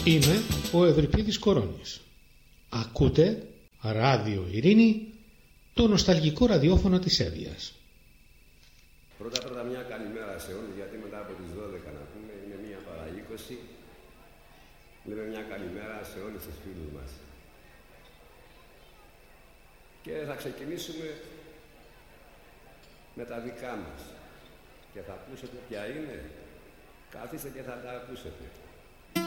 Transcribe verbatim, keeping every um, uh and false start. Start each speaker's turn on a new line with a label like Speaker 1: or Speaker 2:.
Speaker 1: Είμαι ο Ευρυπίδης Κορώνης. Ακούτε Ράδιο Ειρήνη, το νοσταλγικό ραδιόφωνο της Εύβοιας.
Speaker 2: Πρώτα πρώτα μια καλημέρα σε όλους, γιατί μετά από τις δώδεκα να πούμε, είναι μία παρά είκοσι. Λέμε μια καλημέρα σε όλους τους φίλους μας. Και θα ξεκινήσουμε με τα δικά μας. Και θα ακούσετε ποια είναι. Καθίστε και θα τα ακούσετε.